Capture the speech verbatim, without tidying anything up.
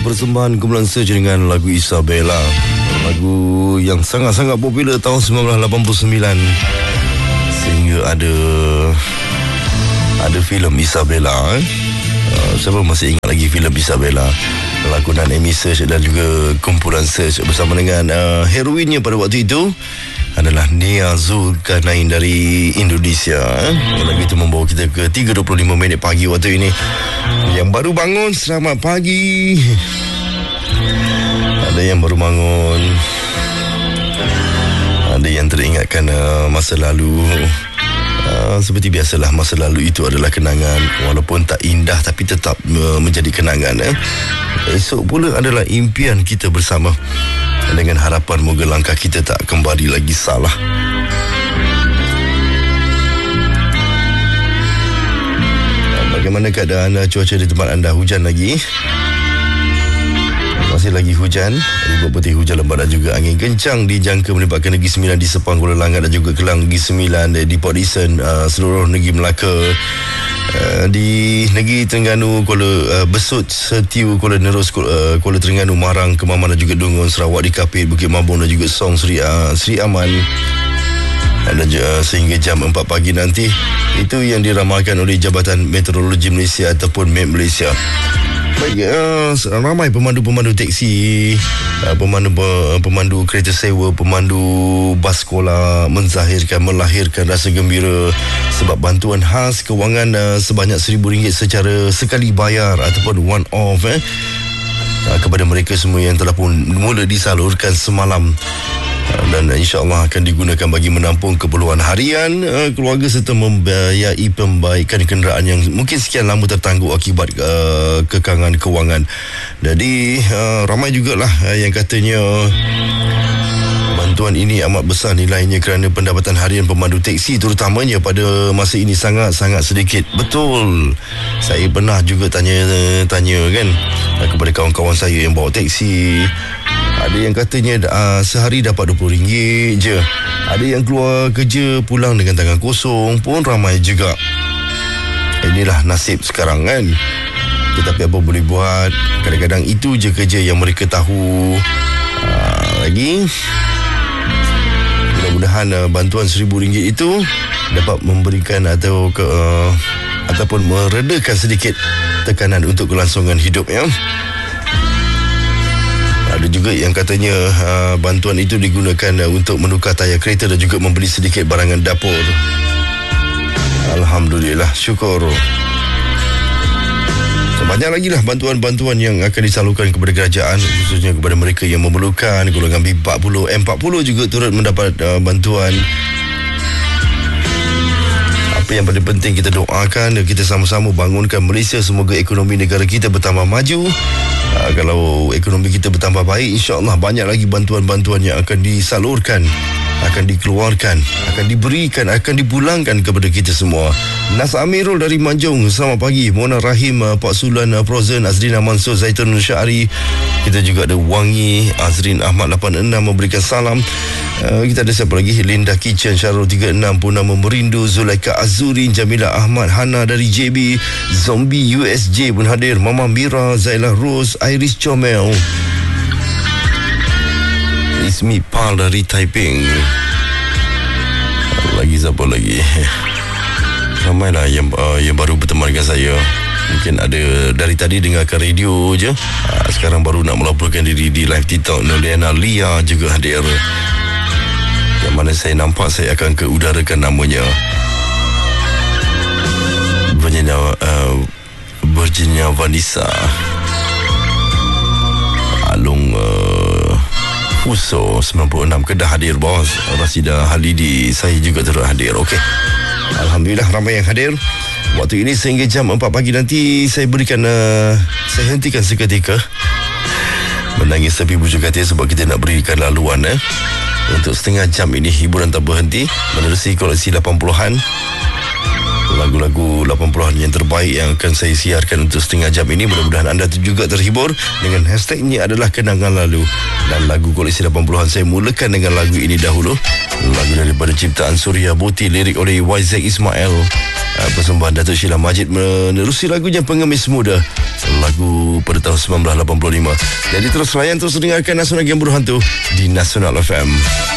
persembahan kumpulan Search dengan lagu Isabella. Lagu yang sangat-sangat popular tahun sembilan belas lapan puluh sembilan. Sehingga ada ada filem Isabella. Eh? Uh, siapa masih ingat lagi filem Isabella? Lakonan Amy Search dan juga kumpulan Search bersama dengan uh, heroinnya pada waktu itu adalah Nia Zulkarnain dari Indonesia. Eh? Lagu itu membawa kita ke tiga dua puluh lima minit pagi waktu ini. Yang baru bangun, selamat pagi. Ada yang baru bangun, ada yang teringatkan uh, masa lalu. Uh, seperti biasalah, masa lalu itu adalah kenangan. Walaupun tak indah tapi tetap uh, menjadi kenangan. eh. Esok pula adalah impian kita bersama, dengan harapan moga langkah kita tak kembali lagi salah. Bagaimana keadaan uh, cuaca di tempat anda? Hujan lagi? Masih lagi hujan. Ribut putih, hujan lebat dan juga angin kencang dijangka melibatkan Negeri Sembilan di Sepang, Kuala Langat dan juga Kelang, Negeri Sembilan di Port Dickson, uh, seluruh negeri Melaka, uh, di Negeri Terengganu, Kuala uh, Besut, Setiu, Kuala Nerus, Kuala, uh, Kuala Terengganu, Marang, Kemaman dan juga Dungun, Sarawak, di Kapit, Bukit Mabung dan juga Song, Seri, uh, Seri Aman. Dan uh, sehingga jam empat pagi nanti, itu yang diramalkan oleh Jabatan Meteorologi Malaysia ataupun M E T Malaysia. Baik, uh, ramai pemandu-pemandu teksi, uh, pemandu uh, pemandu kereta sewa, pemandu bas sekolah menzahirkan, melahirkan rasa gembira sebab bantuan khas kewangan uh, sebanyak seribu ringgit secara sekali bayar ataupun one off eh, uh, kepada mereka semua yang telah pun mula disalurkan semalam. Dan insya-Allah akan digunakan bagi menampung keperluan harian uh, keluarga serta membiayai pembaikan kenderaan yang mungkin sekian lama tertangguh akibat uh, kekangan kewangan. Jadi uh, ramai jugalah uh, yang katanya bantuan ini amat besar nilainya kerana pendapatan harian pemandu teksi terutamanya pada masa ini sangat-sangat sedikit. Betul. Saya pernah juga tanya tanya kan uh, kepada kawan-kawan saya yang bawa teksi. Ada yang katanya uh, sehari dapat dua puluh ringgit je. Ada yang keluar kerja pulang dengan tangan kosong pun ramai juga. Inilah nasib sekarang kan. Tetapi apa boleh buat, kadang-kadang itu je kerja yang mereka tahu. uh, Lagi mudah-mudahan uh, bantuan seribu ringgit itu dapat memberikan atau ke, uh, ataupun meredakan sedikit tekanan untuk kelangsungan hidup ya. Ada juga yang katanya uh, bantuan itu digunakan uh, untuk menukar tayar kereta dan juga membeli sedikit barangan dapur. Alhamdulillah, syukur. Banyak lagi lah bantuan-bantuan yang akan disalurkan kepada kerajaan, khususnya kepada mereka yang memerlukan. Golongan B empat puluh, M empat puluh juga turut mendapat uh, bantuan. Apa yang paling penting, kita doakan dan kita sama-sama bangunkan Malaysia. Semoga ekonomi negara kita bertambah maju. Uh, kalau ekonomi kita bertambah baik, insya-Allah banyak lagi bantuan-bantuan yang akan disalurkan, akan dikeluarkan, akan diberikan, akan dipulangkan kepada kita semua. Nas Amirul dari Manjung, selamat pagi. Mona Rahim, uh, Pak Sulan, uh, Frozen, Azrina Mansur, Zaitun Syari. Kita juga ada Wangi, Azrin Ahmad lapan enam memberikan salam. Uh, kita ada siapa lagi? Linda Kitchen, Syarul tiga enam, Purnama Merindu, Zulaika Azurin, Jamila Ahmad, Hana dari J B, Zombie U S J pun hadir, Mama Mira, Zailah Rose, Iris Comel, Ismi Pal dari Taiping. Lagi siapa lagi? Ramailah yang uh, yang baru berteman dengan saya. Mungkin ada dari tadi dengarkan radio je, uh, sekarang baru nak melaporkan diri di live TikTok. Noliana Lia juga hadir, yang mana saya nampak saya akan keudarakan namanya. Virginia uh, Virginia Vanessa, Alung uh, Fuso sembilan puluh enam Kedah hadir bos. Rasida Halidi, saya juga turut hadir. Okey, alhamdulillah ramai yang hadir. Waktu ini sehingga jam empat pagi nanti saya berikan uh, saya hentikan seketika menangis tapi bujuk hati sebab kita nak berikan laluan eh. Untuk setengah jam ini hiburan tak berhenti menerusi koleksi lapan puluhan lagu-lagu lapan puluhan yang terbaik yang akan saya siarkan untuk setengah jam ini. Mudah-mudahan anda juga terhibur dengan hashtagnya adalah kenangan lalu. Dan lagu koleksi lapan puluhan saya mulakan dengan lagu ini dahulu. Lagu daripada ciptaan Surya Boti, lirik oleh Y Z Ismail. Persembahan Datuk Sheila Majid menerusi lagunya Pengemis Muda, lagu pada tahun sembilan belas lapan puluh lima. Jadi terus layan, terus dengarkan Nasional Game Berhantu di Nasional F M.